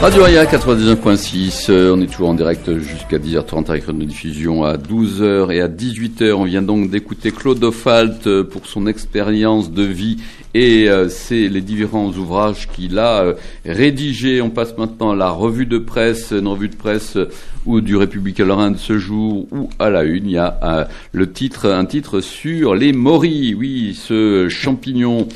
Radio Aria 99.6, on est toujours en direct jusqu'à 10h30 avec une diffusion à 12h et à 18h. On vient donc d'écouter Claude Aufalt pour son expérience de vie et c'est les différents ouvrages qu'il a rédigés. On passe maintenant à la revue de presse, une revue de presse ou du Républicain Lorrain de ce jour, où à la une, il y a un titre sur les morilles. Oui, ce champignon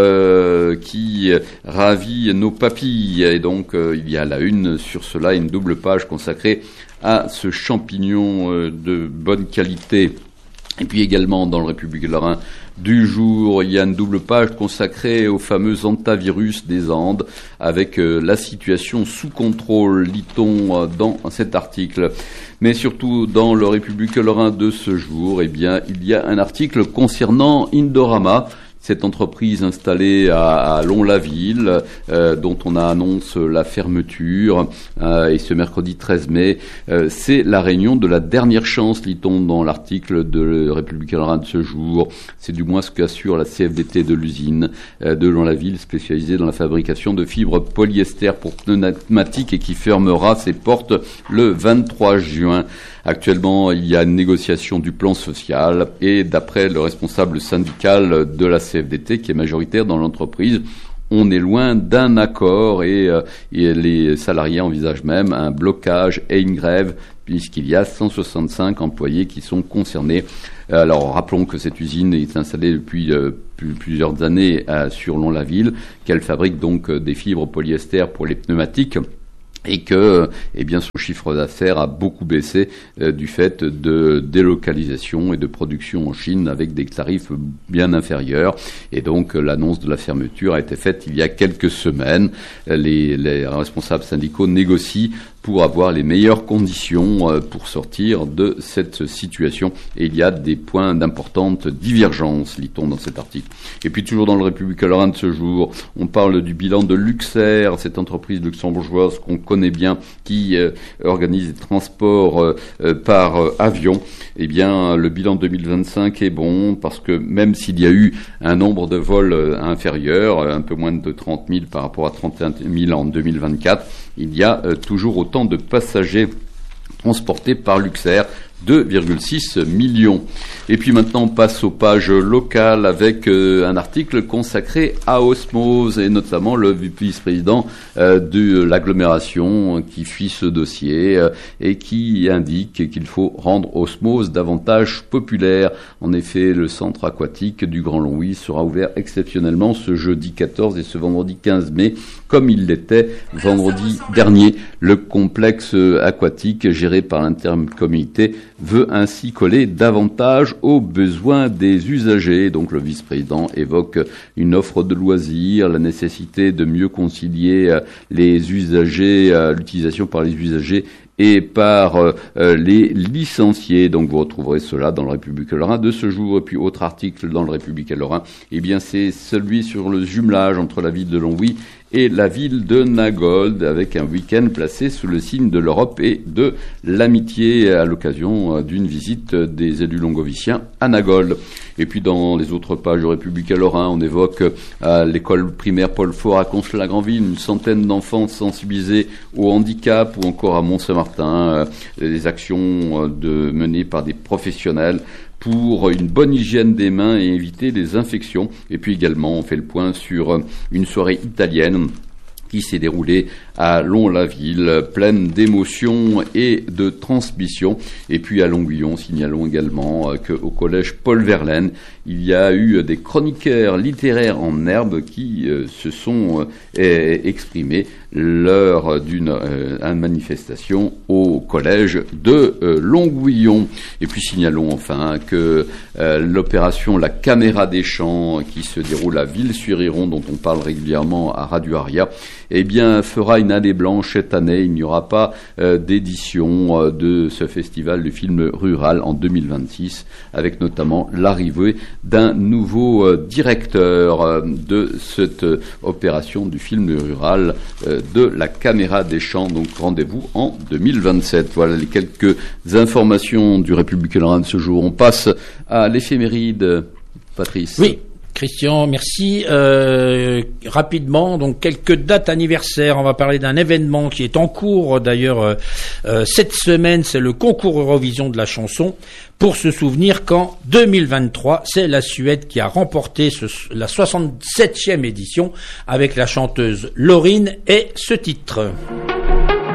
qui ravit nos papilles. Et donc, il y a à la une sur cela une double page consacrée à ce champignon de bonne qualité. Et puis également, dans le Républicain Lorrain du jour, il y a une double page consacrée au fameux hantavirus des Andes, avec la situation sous contrôle, lit-on dans cet article. Mais surtout, dans le Républicain Lorrain de ce jour, eh bien, il y a un article concernant Indorama, cette entreprise installée à Lons-la-Ville, dont on annonce la fermeture, et ce mercredi 13 mai, c'est la réunion de la dernière chance, lit-on dans l'article de Républicain Lorrain de ce jour. C'est du moins ce qu'assure la CFDT de l'usine de Lons-la-Ville, spécialisée dans la fabrication de fibres polyester pour pneumatiques et qui fermera ses portes le 23 juin. Actuellement, il y a une négociation du plan social et d'après le responsable syndical de la CFDT, qui est majoritaire dans l'entreprise, on est loin d'un accord et les salariés envisagent même un blocage et une grève puisqu'il y a 165 employés qui sont concernés. Alors rappelons que cette usine est installée depuis plusieurs années sur Lons-la-Ville, qu'elle fabrique donc des fibres polyester pour les pneumatiques, et que, eh bien, son chiffre d'affaires a beaucoup baissé du fait de délocalisation et de production en Chine avec des tarifs bien inférieurs. Et donc, l'annonce de la fermeture a été faite il y a quelques semaines. Les responsables syndicaux négocient pour avoir les meilleures conditions pour sortir de cette situation. Et il y a des points d'importante divergence, lit-on dans cet article. Et puis toujours dans le Républicain Lorrain de ce jour, on parle du bilan de Luxair, cette entreprise luxembourgeoise qu'on connaît bien, qui organise des transports par avion. Eh bien, le bilan 2025 est bon parce que même s'il y a eu un nombre de vols inférieur, un peu moins de 30 000 par rapport à 31 000 en 2024, il y a toujours autant de passagers transportés par Luxair, 2,6 millions. Et puis maintenant, on passe aux pages locales avec un article consacré à Osmose et notamment le vice-président de l'agglomération qui suit ce dossier et qui indique qu'il faut rendre Osmose davantage populaire. En effet, le centre aquatique du Grand Longwy sera ouvert exceptionnellement ce jeudi 14 et ce vendredi 15 mai, comme il l'était vendredi dernier. Le complexe aquatique géré par l'intercommunalité veut ainsi coller davantage aux besoins des usagers. Donc le vice-président évoque une offre de loisirs, la nécessité de mieux concilier les usagers, l'utilisation par les usagers et par les licenciés. Donc vous retrouverez cela dans le Républicain Lorrain de ce jour. Et puis autre article dans le Républicain Lorrain, eh bien c'est celui sur le jumelage entre la ville de Longwy et la ville de Nagold, avec un week-end placé sous le signe de l'Europe et de l'amitié à l'occasion d'une visite des élus longoviciens à Nagold. Et puis dans les autres pages du Républicain Lorrain, on évoque à l'école primaire Paul Faure à Conches-la-Granville une centaine d'enfants sensibilisés au handicap, ou encore à Mont-Saint-Martin des actions menées par des professionnels pour une bonne hygiène des mains et éviter les infections. Et puis également, on fait le point sur une soirée italienne qui s'est déroulée à Lons-la-Ville, pleine d'émotions et de transmission. Et puis à Longuillon, signalons également qu'au collège Paul Verlaine, il y a eu des chroniqueurs littéraires en herbe qui se sont exprimés lors d'une manifestation au collège de Longuillon. Et puis signalons enfin que l'opération La Caméra des Champs, qui se déroule à Ville-sur-Iron, dont on parle régulièrement à Radio Aria, eh bien fera une année blanche cette année. Il n'y aura pas d'édition de ce festival du film rural en 2026, avec notamment l'arrivée d'un nouveau directeur de cette opération du film rural de La Caméra des Champs. Donc rendez-vous en 2027. Voilà les quelques informations du Républicain Lorrain de ce jour. On passe à l'éphéméride, Patrice. Oui. Christian, merci. Rapidement, donc quelques dates anniversaires. On va parler d'un événement qui est en cours. D'ailleurs, cette semaine, c'est le concours Eurovision de la chanson. Pour se souvenir qu'en 2023, c'est la Suède qui a remporté la 67e édition avec la chanteuse Loreen et ce titre.